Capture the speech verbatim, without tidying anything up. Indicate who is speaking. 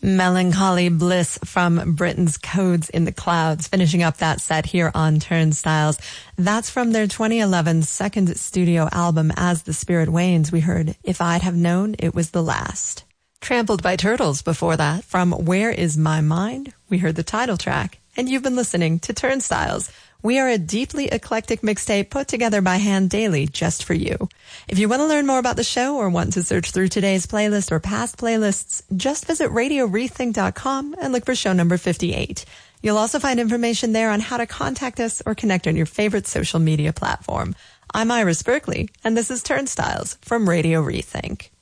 Speaker 1: Melancholy Bliss from Britain's Codes in the Clouds, finishing up that set here on Turnstiles. That's from their twenty eleven second studio album, As the Spirit Wanes. We heard If I'd Have Known It Was the Last. Trampled by Turtles before that, from Where Is My Mind? We heard the title track. And you've been listening to Turnstiles. We are a deeply eclectic mixtape put together by hand daily just for you. If you want to learn more about the show or want to search through today's playlist or past playlists, just visit radio rethink dot com and look for show number fifty-eight. You'll also find information there on how to contact us or connect on your favorite social media platform. I'm Iris Berkeley, and this is Turnstiles from Radio Rethink.